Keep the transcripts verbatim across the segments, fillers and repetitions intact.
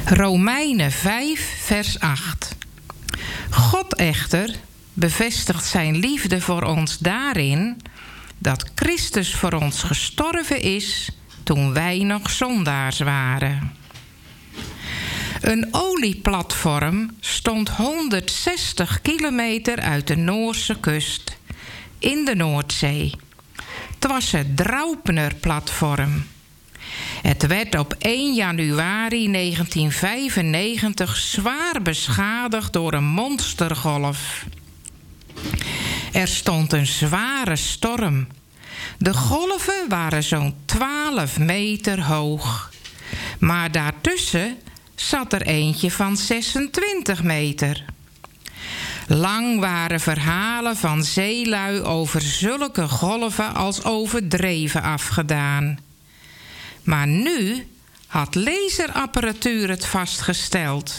Romeinen vijf, vers acht. God echter bevestigt zijn liefde voor ons daarin dat Christus voor ons gestorven is toen wij nog zondaars waren. Een olieplatform stond honderdzestig kilometer uit de Noorse kust in de Noordzee. Het was het Draupner-platform. Het werd op één januari negentien vijfennegentig zwaar beschadigd door een monstergolf. Er stond een zware storm. De golven waren zo'n twaalf meter hoog. Maar daartussen zat er eentje van zesentwintig meter. Lang waren verhalen van zeelui over zulke golven als overdreven afgedaan. Maar nu had laserapparatuur het vastgesteld.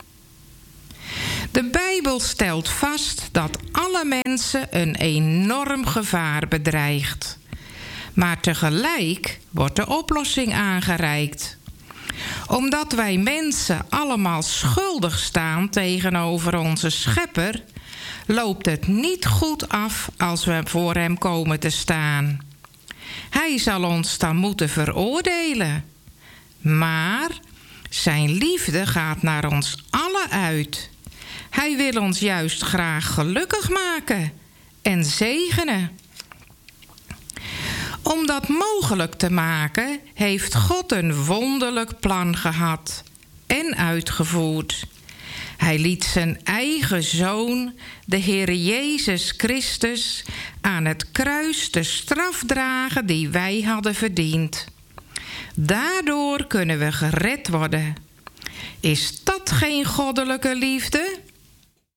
De Bijbel stelt vast dat alle mensen een enorm gevaar bedreigt. Maar tegelijk wordt de oplossing aangereikt. Omdat wij mensen allemaal schuldig staan tegenover onze Schepper, loopt het niet goed af als we voor hem komen te staan. Hij zal ons dan moeten veroordelen. Maar zijn liefde gaat naar ons allen uit. Hij wil ons juist graag gelukkig maken en zegenen. Om dat mogelijk te maken heeft God een wonderlijk plan gehad en uitgevoerd. Hij liet zijn eigen Zoon, de Heere Jezus Christus, aan het kruis de straf dragen die wij hadden verdiend. Daardoor kunnen we gered worden. Is dat geen goddelijke liefde?